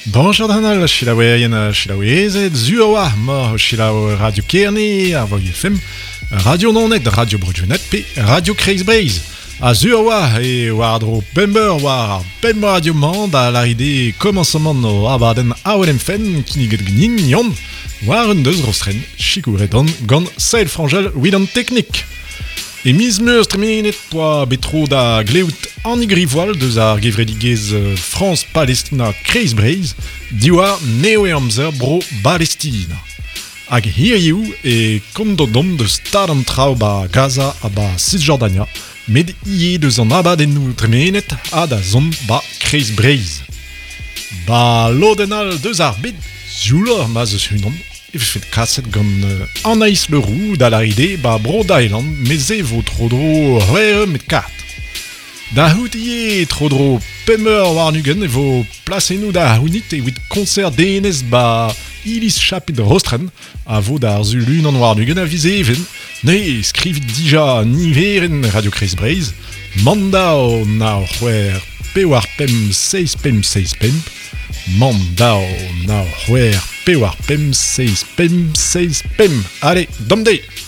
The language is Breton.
Bonjour Danal, Chilaouéen, Chilaouézet, Zuawa, mort Chilaou Radio Kearney, Arvoy FM, Radio Nonet, Radio Brujunet, P, Radio Craze Braze. A Zuawa et Wardro Pember, War Pember Radio Mand, à l'arrivée commencement no Abaden Aouelem Fen, Kiniget Gnin, War un deus rostren, Chikoureton, Gon, Sail Frangel, Widon Technique. Et mise meus treminet poa betro da gleout an igrivoal deus ar gevredigez France-Palestina Craze Braze, diwar neo-amzer bro Palestina. Hag hiriou e kondodom deus tad an trao ba Gaza a ba Cisjordania, med ie deus an abadennou tremenet a da zon ba Craze Braze. Ba lodenal deus ar bed zioulor ma zeus unan, e fet kaset gant Anaïs Leroux da la ide ba bro d'Ailand meze vo trodro rere met kat. Da houtier trodro pemer war nugen e vo plasenou da hounit e wit konser DNS ba ilis chapit rostren a vo da zulun an war nugen a vize even ne skrivit dija niveren Radio Craze Braze mandao na c'hwer pewar pem 6 pem 6 pem mandao na c'hwer pewar pem 6 pem 6 pem. Allez, domde!